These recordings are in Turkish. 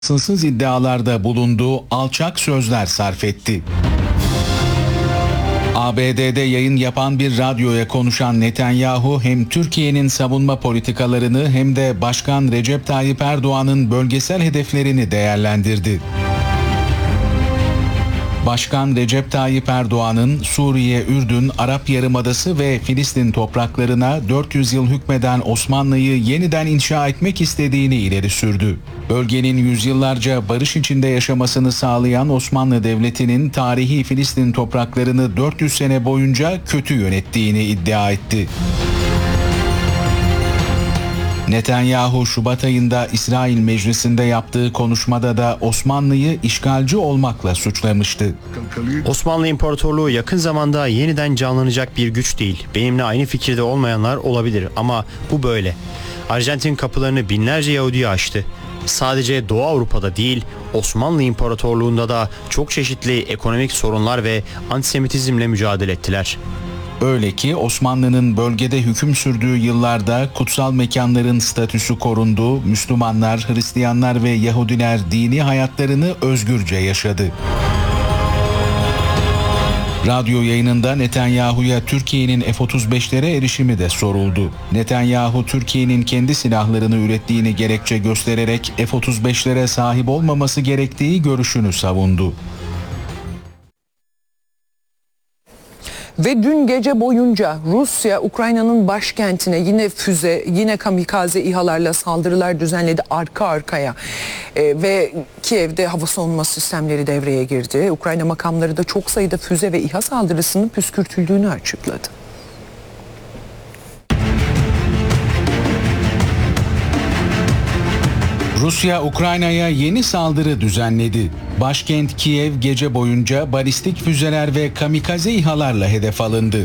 asılsız iddialarda bulunduğu alçak sözler sarf etti. ABD'de yayın yapan bir radyoya konuşan Netanyahu hem Türkiye'nin savunma politikalarını hem de Başkan Recep Tayyip Erdoğan'ın bölgesel hedeflerini değerlendirdi. Başkan Recep Tayyip Erdoğan'ın Suriye, Ürdün, Arap Yarımadası ve Filistin topraklarına 400 yıl hükmeden Osmanlı'yı yeniden inşa etmek istediğini ileri sürdü. Bölgenin yüzyıllarca barış içinde yaşamasını sağlayan Osmanlı Devleti'nin tarihi Filistin topraklarını 400 sene boyunca kötü yönettiğini iddia etti. Netanyahu Şubat ayında İsrail Meclisi'nde yaptığı konuşmada da Osmanlı'yı işgalci olmakla suçlamıştı. Osmanlı İmparatorluğu yakın zamanda yeniden canlanacak bir güç değil. Benimle aynı fikirde olmayanlar olabilir ama bu böyle. Arjantin kapılarını binlerce Yahudi'ye açtı. Sadece Doğu Avrupa'da değil, Osmanlı İmparatorluğu'nda da çok çeşitli ekonomik sorunlar ve antisemitizmle mücadele ettiler. Öyle ki Osmanlı'nın bölgede hüküm sürdüğü yıllarda kutsal mekanların statüsü korundu, Müslümanlar, Hristiyanlar ve Yahudiler dini hayatlarını özgürce yaşadı. Radyo yayınında Netanyahu'ya Türkiye'nin F-35'lere erişimi de soruldu. Netanyahu, Türkiye'nin kendi silahlarını ürettiğini gerekçe göstererek F-35'lere sahip olmaması gerektiği görüşünü savundu. Ve dün gece boyunca Rusya Ukrayna'nın başkentine yine füze, yine kamikaze İHA'larla saldırılar düzenledi arka arkaya. Ve Kiev'de hava savunma sistemleri devreye girdi. Ukrayna makamları da çok sayıda füze ve İHA saldırısının püskürtüldüğünü açıkladı. Rusya Ukrayna'ya yeni saldırı düzenledi. Başkent Kiev gece boyunca balistik füzeler ve kamikaze İHA'larla hedef alındı.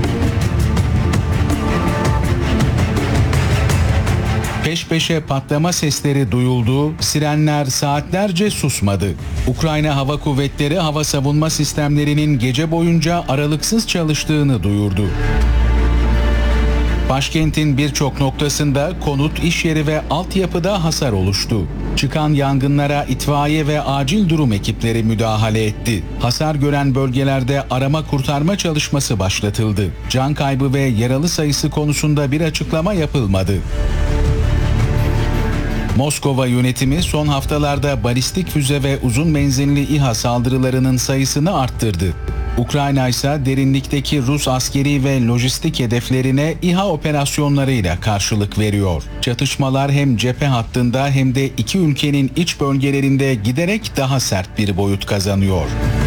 Peş peşe patlama sesleri duyuldu, sirenler saatlerce susmadı. Ukrayna Hava Kuvvetleri hava savunma sistemlerinin gece boyunca aralıksız çalıştığını duyurdu. Başkentin birçok noktasında konut, iş yeri ve altyapıda hasar oluştu. Çıkan yangınlara itfaiye ve acil durum ekipleri müdahale etti. Hasar gören bölgelerde arama kurtarma çalışması başlatıldı. Can kaybı ve yaralı sayısı konusunda bir açıklama yapılmadı. Moskova yönetimi son haftalarda balistik füze ve uzun menzilli İHA saldırılarının sayısını arttırdı. Ukrayna ise derinlikteki Rus askeri ve lojistik hedeflerine İHA operasyonlarıyla karşılık veriyor. Çatışmalar hem cephe hattında hem de iki ülkenin iç bölgelerinde giderek daha sert bir boyut kazanıyor.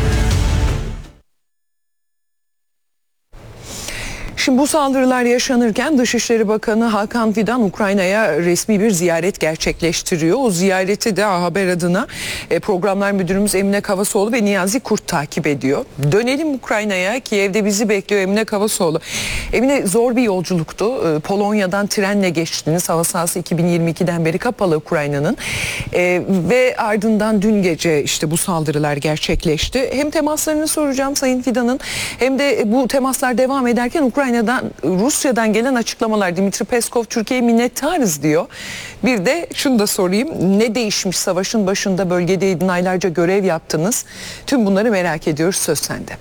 Şimdi bu saldırılar yaşanırken Dışişleri Bakanı Hakan Fidan Ukrayna'ya resmi bir ziyaret gerçekleştiriyor. O ziyareti de Haber adına programlar müdürümüz Emine Kavasoğlu ve Niyazi Kurt takip ediyor. Dönelim Ukrayna'ya. Kiev'de bizi bekliyor Emine Kavasoğlu. Emine, zor bir yolculuktu. Polonya'dan trenle geçtiniz. Hava sahası 2022'den beri kapalı Ukrayna'nın. Ve ardından dün gece işte bu saldırılar gerçekleşti. Hem temaslarını soracağım Sayın Fidan'ın hem de bu temaslar devam ederken Rusya'dan gelen açıklamalar. Dimitri Peskov Türkiye'ye minnettarız diyor. Bir de şunu da sorayım. Ne değişmiş savaşın başında, bölgedeydin, aylarca görev yaptınız. Tüm bunları merak ediyoruz. Söz sende.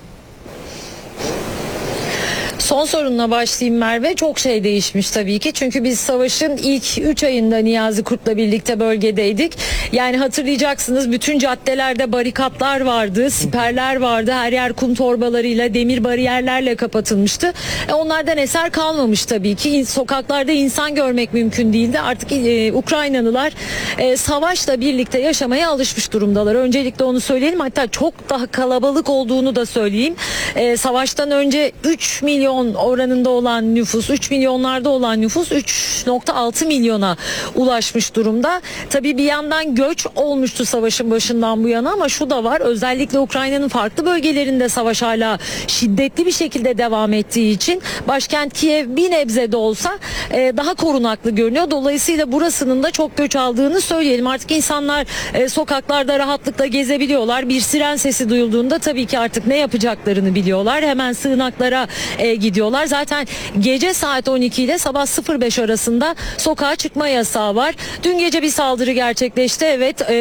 Son sorunla başlayayım Merve. Çok şey değişmiş tabii ki. Çünkü biz savaşın ilk 3 ayında Niyazi Kurt'la birlikte bölgedeydik. Yani hatırlayacaksınız, bütün caddelerde barikatlar vardı, siperler vardı. Her yer kum torbalarıyla, demir bariyerlerle kapatılmıştı. Onlardan eser kalmamış tabii ki. Sokaklarda insan görmek mümkün değildi. Artık Ukraynalılar savaşla birlikte yaşamaya alışmış durumdalar. Öncelikle onu söyleyelim. Hatta çok daha kalabalık olduğunu da söyleyeyim. Savaştan önce 3 milyon oranında olan nüfus, 3 milyonlarda olan nüfus 3,6 milyona ulaşmış durumda. Tabii bir yandan göç olmuştu savaşın başından bu yana ama şu da var. Özellikle Ukrayna'nın farklı bölgelerinde savaş hala şiddetli bir şekilde devam ettiği için başkent Kiev bir nebze de olsa daha korunaklı görünüyor. Dolayısıyla burasının da çok göç aldığını söyleyelim. Artık insanlar sokaklarda rahatlıkla gezebiliyorlar. Bir siren sesi duyulduğunda tabii ki artık ne yapacaklarını biliyorlar. Hemen sığınaklara gidiyorlar. Zaten gece saat 12 ile sabah 05 arasında sokağa çıkma yasağı var. Dün gece bir saldırı gerçekleşti. evet